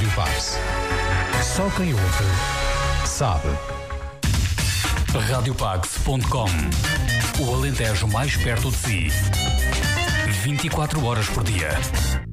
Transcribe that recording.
Rádio Pax. Só quem ouve sabe. Radiopax.com. O Alentejo mais perto de si. 24 horas por dia.